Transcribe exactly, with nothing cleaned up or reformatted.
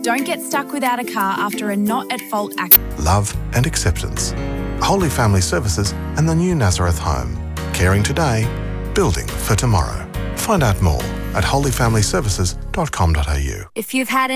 Don't get stuck without a car after a not-at-fault accident. Love and acceptance. Holy Family Services and the New Nazareth Home. Caring today, building for tomorrow. Find out more at holy family services dot com dot a u. If you've had